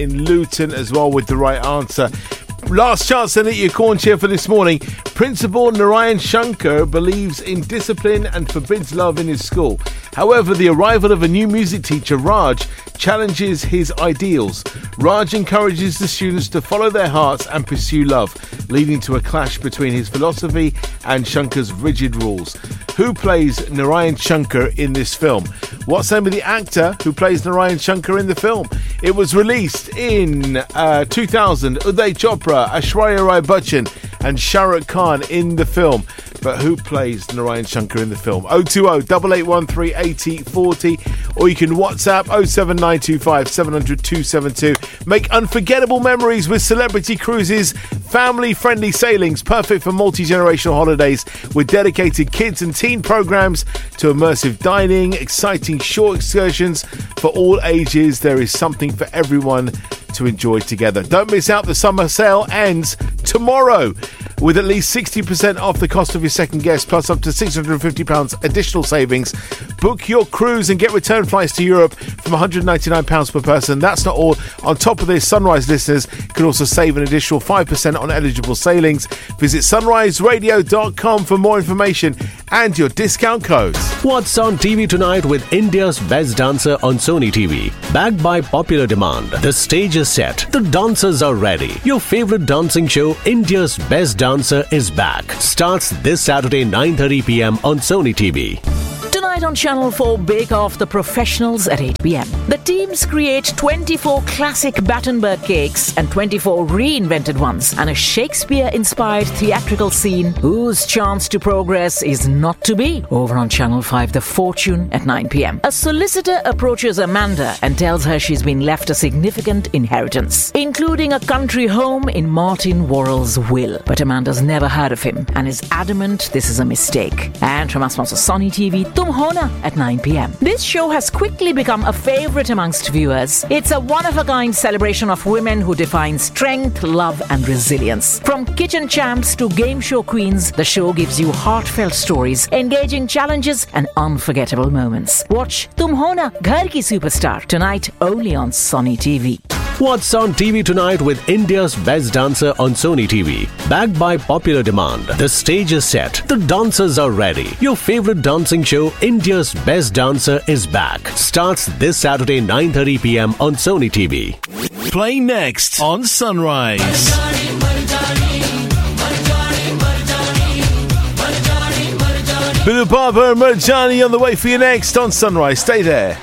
in Luton as well with the right answer. Last chance to hit your corn chair for this morning. Principal Narayan Shankar believes in discipline and forbids love in his school. However, the arrival of a new music teacher, Raj, challenges his ideals. Raj encourages the students to follow their hearts and pursue love, leading to a clash between his philosophy and Shankar's rigid rules. Who plays Narayan Shankar in this film? What's the name of the actor who plays Narayan Shankar in the film? It was released in 2000. Uday Chopra, Aishwarya Rai Bachchan and Shah Rukh Khan in the film. But who plays Narayan Shankar in the film? 020-8813-8040, or you can WhatsApp 07925 700 272. Make unforgettable memories with Celebrity Cruises, family-friendly sailings, perfect for multi-generational holidays with dedicated kids and teen programs to immersive dining, exciting shore excursions for all ages. There is something for everyone to enjoy together. Don't miss out. The summer sale ends tomorrow with at least 60% off the cost of your second guest, plus up to £650 additional savings. Book your cruise and get return flights to Europe from £199 per person. That's not all. On top of this, Sunrise listeners can also save an additional 5% on eligible sailings. Visit sunriseradio.com for more information and your discount codes. What's on TV tonight with India's Best Dancer on Sony TV? Backed by popular demand, the stage is set, the dancers are ready. Your favorite dancing show, India's Best Dancer, is back. Starts this Saturday 9:30 p.m. on Sony TV. Tonight on Channel 4, Bake Off the Professionals at 8 p.m. The teams create 24 classic Battenberg cakes and 24 reinvented ones, and a Shakespeare-inspired theatrical scene whose chance to progress is not to be. Over on Channel 5, The Fortune at 9 p.m. A solicitor approaches Amanda and tells her she's been left a significant inheritance, including a country home in Martin Worrell's will. But Amanda's never heard of him and is adamant this is a mistake. And from our sponsor Sony TV, Tum Hona at 9 p.m. This show has quickly become a favorite amongst viewers. It's a one-of-a-kind celebration of women who define strength, love and resilience. From kitchen champs to game show queens, the show gives you heartfelt stories, engaging challenges and unforgettable moments. Watch Tum Hona, Ghar Ki Superstar tonight only on Sony TV. What's on TV tonight with India's Best Dancer on Sony TV? Backed by popular demand, the stage is set, the dancers are ready. Your favorite dancing show, India's Best Dancer, is back. Starts this Saturday 9:30 p.m. on Sony TV. Play next on Sunrise. Bill Barber and Marjani on the way for you next on Sunrise. Stay there.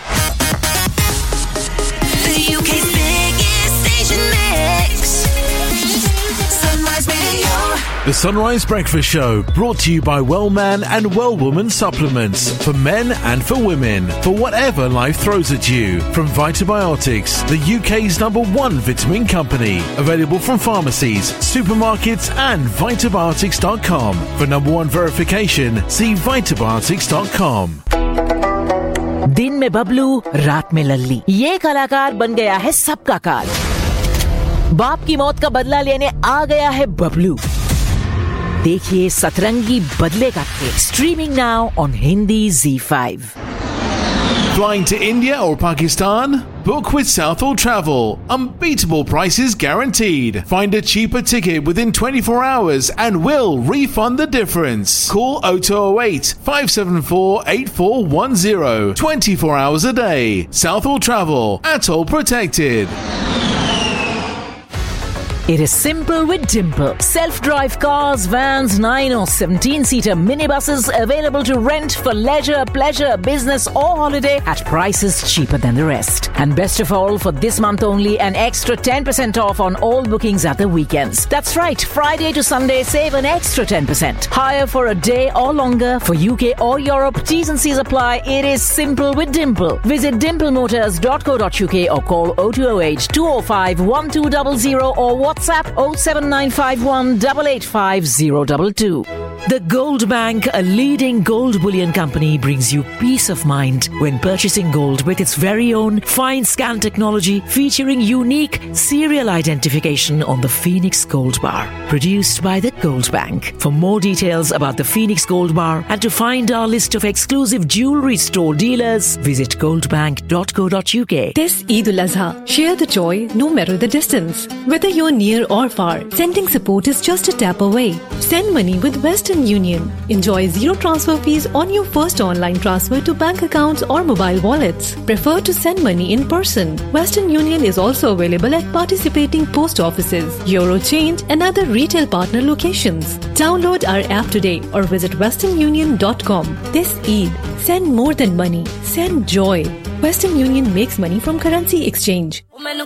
The UK's biggest station mix. Sunrise Radio. The Sunrise Breakfast Show, brought to you by Wellman and Wellwoman supplements for men and for women, for whatever life throws at you. From Vitabiotics, the UK's #1 vitamin company. Available from pharmacies, supermarkets and Vitabiotics.com. For #1 verification, see Vitabiotics.com. दिन में बबलू, रात में लल्ली, ये कलाकार बन गया है सबका काल। बाप की मौत का बदला लेने आ गया है बबलू। देखिए सतरंगी बदले का खेल, streaming now on Hindi Z5. Flying to India or Pakistan? Book with Southall Travel. Unbeatable prices guaranteed. Find a cheaper ticket within 24 hours and we'll refund the difference. Call 0208 574 8410. 24 hours a day. Southall Travel. Atoll protected. It is simple with Dimple. Self-drive cars, vans, 9 or 17-seater minibuses available to rent for leisure, pleasure, business or holiday at prices cheaper than the rest. And best of all, for this month only, an extra 10% off on all bookings at the weekends. That's right, Friday to Sunday, save an extra 10%. Hire for a day or longer for UK or Europe. T's and C's apply. It is simple with Dimple. Visit dimplemotors.co.uk or call 0208 205 1200 or WhatsApp 07951 885 022. The Gold Bank, a leading gold bullion company, brings you peace of mind when purchasing gold with its very own fine scan technology featuring unique serial identification on the Phoenix Gold Bar. Produced by the Gold Bank. For more details about the Phoenix Gold Bar and to find our list of exclusive jewelry store dealers, visit goldbank.co.uk. This Eid al-Azha, share the joy no matter the distance. Whether you're near or far, sending support is just a tap away. Send money with Western Union. Enjoy zero transfer fees on your first online transfer to bank accounts or mobile wallets. Prefer to send money in person. Western Union is also available at participating post offices, Eurochange and other retail partner locations. Download our app today or visit westernunion.com. This Eid, send more than money. Send joy. Western Union makes money from currency exchange.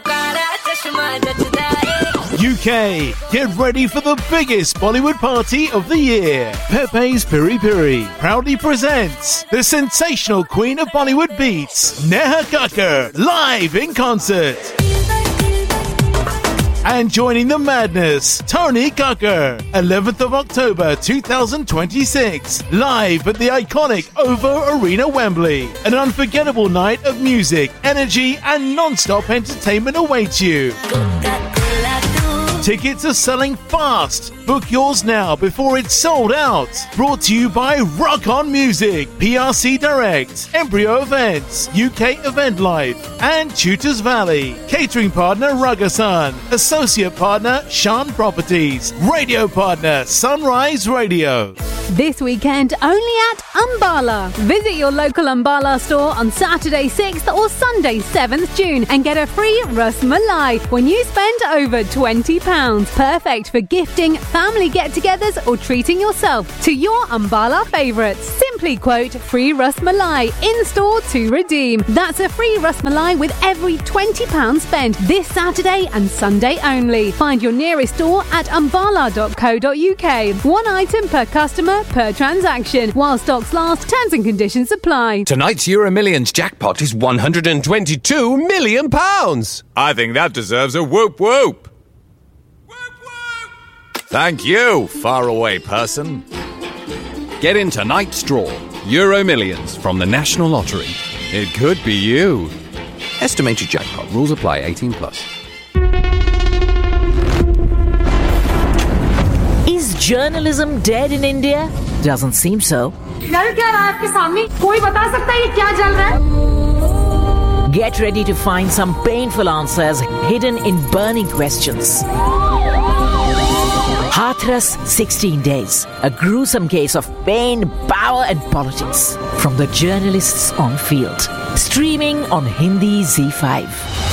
UK, get ready for the biggest Bollywood party of the year. Pepe's Piri Piri proudly presents the sensational queen of Bollywood beats, Neha Kakkar, live in concert. And joining the madness, Tony Kakkar, 11th of October 2026, live at the iconic OVO Arena, Wembley. An unforgettable night of music, energy and non-stop entertainment awaits you. Tickets are selling fast. Book yours now before it's sold out. Brought to you by Rock On Music, PRC Direct, Embryo Events, UK Event Life, and Tutors Valley. Catering partner Ragasan. Associate partner Shan Properties. Radio partner Sunrise Radio. This weekend only at Ambala. Visit your local Ambala store on Saturday 6th or Sunday 7th June and get a free Ras Malai when you spend over £20. Perfect for gifting, family get-togethers or treating yourself to your Ambala favourites. Simply quote free Ras Malai in store to redeem. That's a free Ras Malai with every £20 spent this Saturday and Sunday only. Find your nearest store at ambala.co.uk. One item per customer per transaction. While stocks last, terms and conditions apply. Tonight's Euro Millions jackpot is £122 million. I think that deserves a whoop whoop. Thank you, faraway person. Get in tonight's draw. Euro Millions from the National Lottery. It could be you. Estimated jackpot. Rules apply. 18 plus. Is journalism dead in India? Doesn't seem so. Get ready to find some painful answers hidden in burning questions. Hathras 16 Days, a gruesome case of pain, power and politics from the journalists on field. Streaming on Hindi Z5.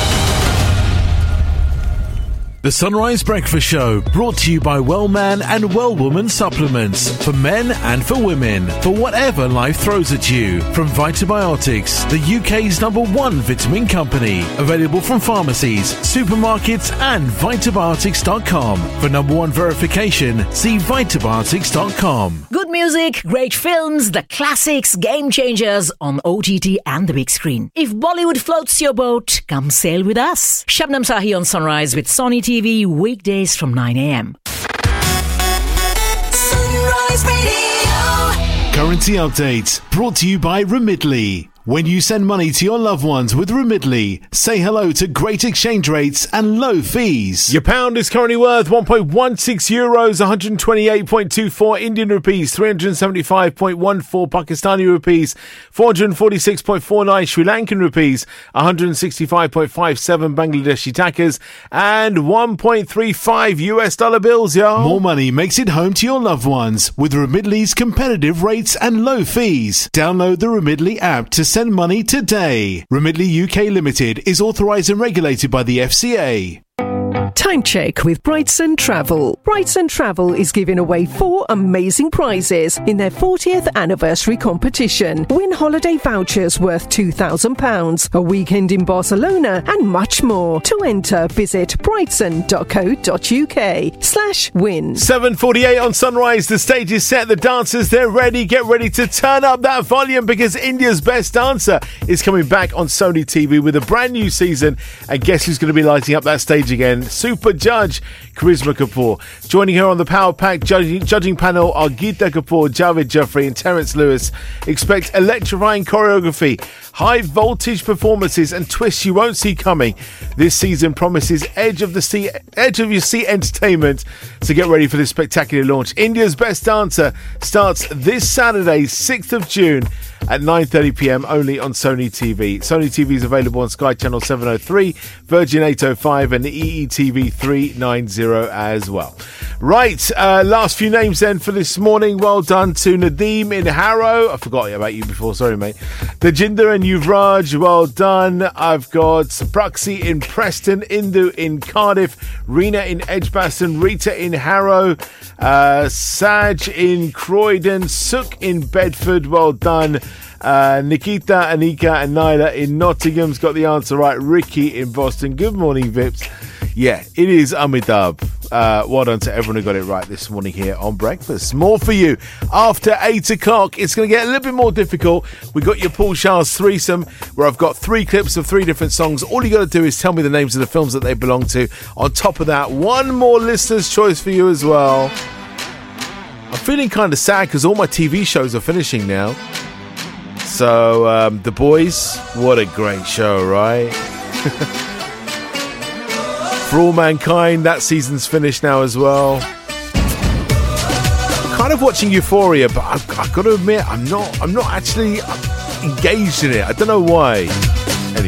The Sunrise Breakfast Show, brought to you by Wellman and Wellwoman supplements for men and for women, for whatever life throws at you. From Vitabiotics, the UK's #1 vitamin company, available from pharmacies, supermarkets and Vitabiotics.com. For #1 verification, see Vitabiotics.com. Good music, great films, the classics, game changers on OTT and the big screen. If Bollywood floats your boat, come sail with us. Shabnam Sahi on Sunrise with Sony TV, weekdays from 9 a.m. Sunrise Radio. Currency update, brought to you by Remitly. When you send money to your loved ones with Remitly, say hello to great exchange rates and low fees. Your pound is currently worth 1.16 euros, 128.24 Indian rupees, 375.14 Pakistani rupees, 446.49 Sri Lankan rupees, 165.57 Bangladeshi takas, and 1.35 US dollar bills, y'all. More money makes it home to your loved ones with Remitly's competitive rates and low fees. Download the Remitly app to send money today. Remitly UK Limited is authorised and regulated by the FCA. Time check with Brightson Travel. Brightson Travel is giving away 4 amazing prizes in their 40th anniversary competition. Win holiday vouchers worth £2,000, a weekend in Barcelona, and much more. To enter, visit brightson.co.uk/win. 7:48 on Sunrise. The stage is set. The dancers, they're ready. Get ready to turn up that volume because India's Best Dancer is coming back on Sony TV with a brand new season. And guess who's going to be lighting up that stage again? Super super judge, Charisma Kapoor. Joining her on the Power Pack judging panel are Geeta Kapoor, Javed Jaffrey and Terence Lewis. Expect electrifying choreography, high voltage performances and twists you won't see coming. This season promises edge of your seat entertainment, so get ready for this spectacular launch. India's Best Dancer starts this Saturday, 6th of June at 9:30pm only on Sony TV. Sony TV is available on Sky Channel 703, Virgin 805 and EETV 390 as well. Right, last few names then for this morning. Well done to Nadeem in Harrow. I forgot about you before, sorry mate. Tejinder and Yuvraj, well done. I've got Praxi in Preston, Indu in Cardiff, Rena in Edgbaston, Rita in Harrow, Saj in Croydon, Suk in Bedford, well done. Nikita, Anika and Nyla in Nottingham's got the answer right. Ricky in Boston. Good morning, Vips. Yeah, it is Amitabh. Well done to everyone who got it right this morning here on Breakfast. More for you after 8 o'clock. It's going to get a little bit more difficult. We got your Paul Charles threesome, where I've got 3 clips of 3 different songs. All you got to do is tell me the names of the films that they belong to. On top of that, one more listener's choice for you as well. I'm feeling kind of sad because all my TV shows are finishing now. So, The Boys, what a great show, right? For All Mankind, that season's finished now as well. I'm kind of watching Euphoria, but I've got to admit, I'm not actually engaged in it. I don't know why.